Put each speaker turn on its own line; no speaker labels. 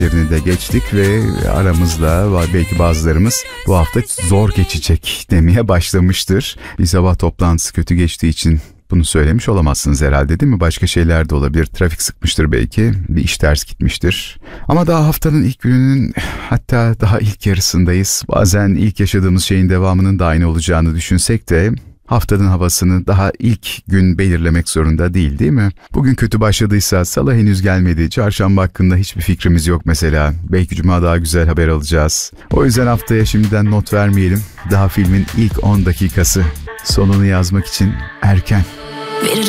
yerini de geçtik ve aramızda belki bazılarımız bu hafta zor geçecek demeye başlamıştır. Bir sabah toplantısı kötü geçtiği için bunu söylemiş olamazsınız herhalde, değil mi? Başka şeyler de olabilir. Trafik sıkmıştır belki, bir iş ters gitmiştir. Ama daha haftanın ilk gününün, hatta daha ilk yarısındayız. Bazen ilk yaşadığımız şeyin devamının da aynı olacağını düşünsek de haftanın havasını daha ilk gün belirlemek zorunda değil mi? Bugün kötü başladıysa salı henüz gelmedi. Çarşamba hakkında hiçbir fikrimiz yok mesela. Belki cuma daha güzel haber alacağız. O yüzden haftaya şimdiden not vermeyelim. Daha filmin ilk 10 dakikası. Sonunu yazmak için erken.